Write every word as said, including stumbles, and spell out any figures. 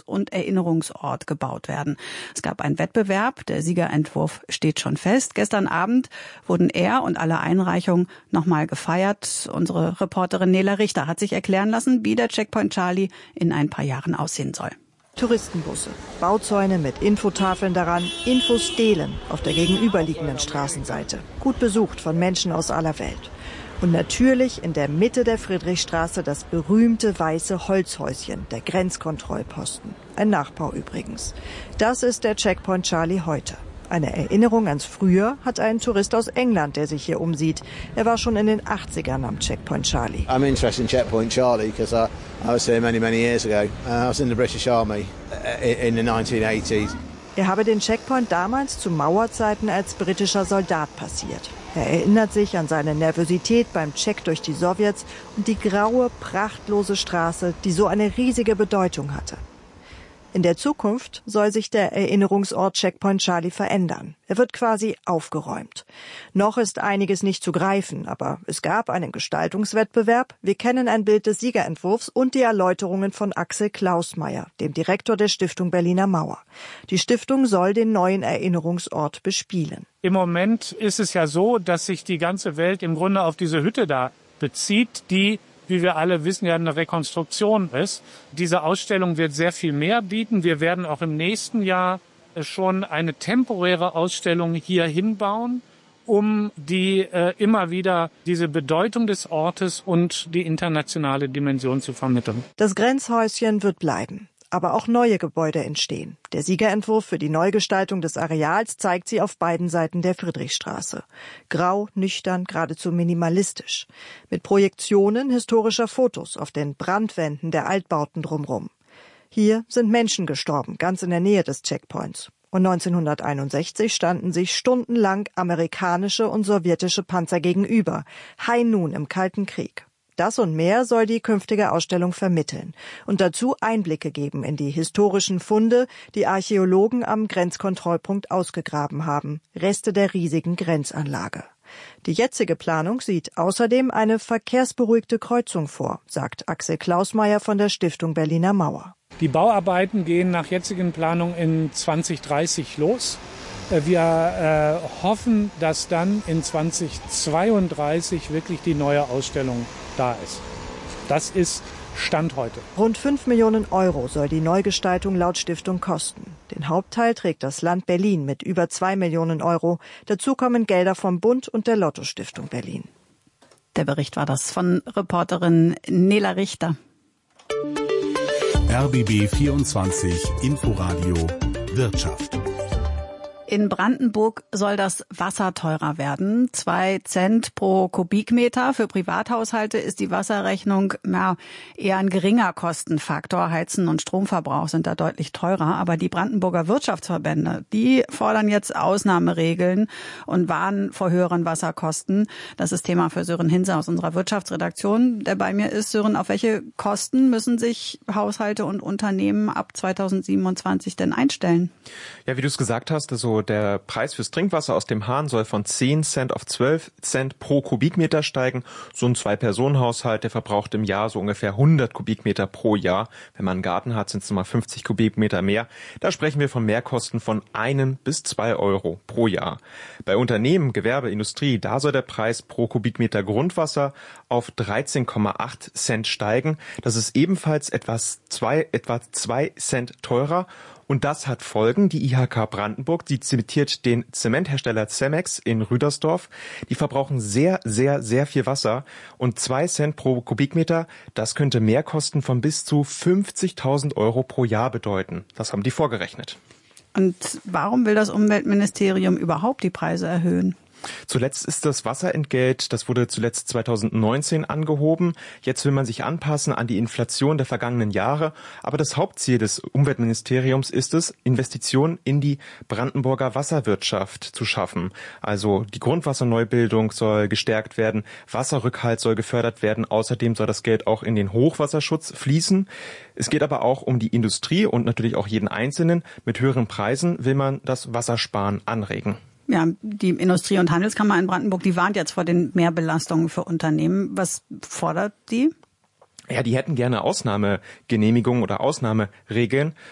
und Erinnerungsort gebaut werden. Es gab einen Wettbewerb, der Siegerentwurf steht schon fest. Gestern Abend wurden er und alle Einreichungen nochmal gefeiert. Unsere Reporterin Nela Richter hat sich erklären lassen, wie der Checkpoint Charlie in ein paar Jahren aussehen soll. Touristenbusse, Bauzäune mit Infotafeln daran, Infos stehlen auf der gegenüberliegenden Straßenseite. Gut besucht von Menschen aus aller Welt. Und natürlich in der Mitte der Friedrichstraße das berühmte weiße Holzhäuschen, der Grenzkontrollposten. Ein Nachbau übrigens. Das ist der Checkpoint Charlie heute. Eine Erinnerung ans Früher hat ein Tourist aus England, der sich hier umsieht. Er war schon in den achtzigern am Checkpoint Charlie. I'm interested in Checkpoint Charlie because I, I was here many, many years ago. Uh, I was in the British Army in the nineteen eighties. Er habe den Checkpoint damals zu Mauerzeiten als britischer Soldat passiert. Er erinnert sich an seine Nervosität beim Check durch die Sowjets und die graue, prachtlose Straße, die so eine riesige Bedeutung hatte. In der Zukunft soll sich der Erinnerungsort Checkpoint Charlie verändern. Er wird quasi aufgeräumt. Noch ist einiges nicht zu greifen, aber es gab einen Gestaltungswettbewerb. Wir kennen ein Bild des Siegerentwurfs und die Erläuterungen von Axel Klausmeier, dem Direktor der Stiftung Berliner Mauer. Die Stiftung soll den neuen Erinnerungsort bespielen. Im Moment ist es ja so, dass sich die ganze Welt im Grunde auf diese Hütte da bezieht, die, wie wir alle wissen, ja eine Rekonstruktion ist. Diese Ausstellung wird sehr viel mehr bieten. Wir werden auch im nächsten Jahr schon eine temporäre Ausstellung hier hinbauen, um die äh, immer wieder diese Bedeutung des Ortes und die internationale Dimension zu vermitteln. Das Grenzhäuschen wird bleiben. Aber auch neue Gebäude entstehen. Der Siegerentwurf für die Neugestaltung des Areals zeigt sie auf beiden Seiten der Friedrichstraße. Grau, nüchtern, geradezu minimalistisch. Mit Projektionen historischer Fotos auf den Brandwänden der Altbauten drumherum. Hier sind Menschen gestorben, ganz in der Nähe des Checkpoints. Und neunzehnhunderteinundsechzig standen sich stundenlang amerikanische und sowjetische Panzer gegenüber. High Noon im Kalten Krieg. Das und mehr soll die künftige Ausstellung vermitteln und dazu Einblicke geben in die historischen Funde, die Archäologen am Grenzkontrollpunkt ausgegraben haben, Reste der riesigen Grenzanlage. Die jetzige Planung sieht außerdem eine verkehrsberuhigte Kreuzung vor, sagt Axel Klausmeier von der Stiftung Berliner Mauer. Die Bauarbeiten gehen nach jetzigen Planung in zwanzig dreißig los. Wir äh, hoffen, dass dann in zwanzig zweiunddreißig wirklich die neue Ausstellung da ist. Das ist Stand heute. Rund fünf Millionen Euro soll die Neugestaltung laut Stiftung kosten. Den Hauptteil trägt das Land Berlin mit über zwei Millionen Euro. Dazu kommen Gelder vom Bund und der Lotto-Stiftung Berlin. Der Bericht war das von Reporterin Nela Richter. R B B vierundzwanzig Inforadio Wirtschaft. In Brandenburg soll das Wasser teurer werden. Zwei Cent pro Kubikmeter. Für Privathaushalte ist die Wasserrechnung na, eher ein geringer Kostenfaktor. Heizen und Stromverbrauch sind da deutlich teurer. Aber die Brandenburger Wirtschaftsverbände, die fordern jetzt Ausnahmeregeln und warnen vor höheren Wasserkosten. Das ist Thema für Sören Hinze aus unserer Wirtschaftsredaktion, der bei mir ist. Sören, auf welche Kosten müssen sich Haushalte und Unternehmen ab zweitausendsiebenundzwanzig denn einstellen? Ja, wie du es gesagt hast, also der Preis fürs Trinkwasser aus dem Hahn soll von zehn Cent auf zwölf Cent pro Kubikmeter steigen. So ein Zwei-Personen-Haushalt, der verbraucht im Jahr so ungefähr hundert Kubikmeter pro Jahr. Wenn man einen Garten hat, sind es nochmal fünfzig Kubikmeter mehr. Da sprechen wir von Mehrkosten von einem bis zwei Euro pro Jahr. Bei Unternehmen, Gewerbe, Industrie, da soll der Preis pro Kubikmeter Grundwasser auf dreizehn Komma acht Cent steigen. Das ist ebenfalls etwas zwei, etwa zwei Cent teurer. Und das hat Folgen. Die I H K Brandenburg, die zitiert den Zementhersteller Cemex in Rüdersdorf. Die verbrauchen sehr, sehr, sehr viel Wasser. Und zwei Cent pro Kubikmeter, das könnte Mehrkosten von bis zu fünfzigtausend Euro pro Jahr bedeuten. Das haben die vorgerechnet. Und warum will das Umweltministerium überhaupt die Preise erhöhen? Zuletzt ist das Wasserentgelt, das wurde zuletzt zweitausendneunzehn angehoben. Jetzt will man sich anpassen an die Inflation der vergangenen Jahre. Aber das Hauptziel des Umweltministeriums ist es, Investitionen in die Brandenburger Wasserwirtschaft zu schaffen. Also die Grundwasserneubildung soll gestärkt werden, Wasserrückhalt soll gefördert werden. Außerdem soll das Geld auch in den Hochwasserschutz fließen. Es geht aber auch um die Industrie und natürlich auch jeden Einzelnen. Mit höheren Preisen will man das Wassersparen anregen. Ja, die Industrie- und Handelskammer in Brandenburg, die warnt jetzt vor den Mehrbelastungen für Unternehmen. Was fordert die? Ja, die hätten gerne Ausnahmegenehmigungen oder Ausnahmeregeln.